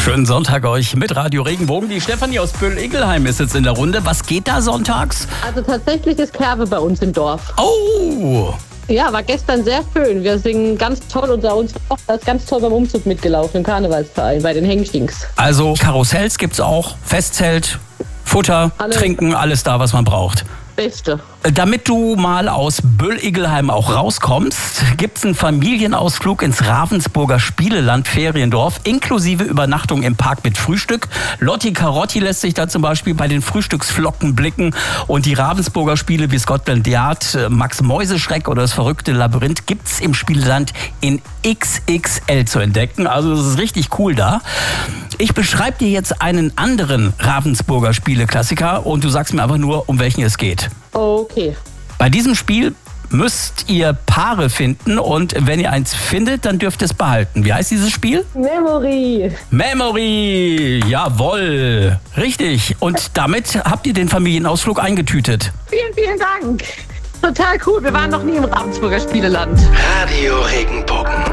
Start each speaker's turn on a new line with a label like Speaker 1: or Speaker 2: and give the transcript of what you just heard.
Speaker 1: Schönen Sonntag euch mit Radio Regenbogen. Die Stefanie aus Böll-Igelheim ist jetzt in der Runde. Was geht da sonntags?
Speaker 2: Also tatsächlich ist Kerbe bei uns im Dorf.
Speaker 1: Oh!
Speaker 2: Ja, war gestern sehr schön. Wir singen ganz toll und unsere Tochter ist ganz toll beim Umzug mitgelaufen im Karnevalsverein bei den Hengstings.
Speaker 1: Also Karussells gibt's auch, Festzelt, Futter, Trinken, alles da, was man braucht.
Speaker 2: Beste.
Speaker 1: Damit du mal aus Böll-Igelheim auch rauskommst, gibt's einen Familienausflug ins Ravensburger Spieleland Feriendorf, inklusive Übernachtung im Park mit Frühstück. Lotti Carotti lässt sich da zum Beispiel bei den Frühstücksflocken blicken. Und die Ravensburger Spiele wie Scotland Yard, Max Mäuseschreck oder das verrückte Labyrinth gibt's im Spieleland in XXL zu entdecken. Also das ist richtig cool da. Ich beschreibe dir jetzt einen anderen Ravensburger Spieleklassiker und du sagst mir einfach nur, um welchen es geht.
Speaker 2: Okay.
Speaker 1: Bei diesem Spiel müsst ihr Paare finden und wenn ihr eins findet, dann dürft ihr es behalten. Wie heißt dieses Spiel?
Speaker 2: Memory.
Speaker 1: Memory, jawohl, richtig. Und damit habt ihr den Familienausflug eingetütet.
Speaker 2: Vielen, vielen Dank. Total cool. Wir waren noch nie im Ravensburger Spieleland.
Speaker 3: Radio Regenbogen.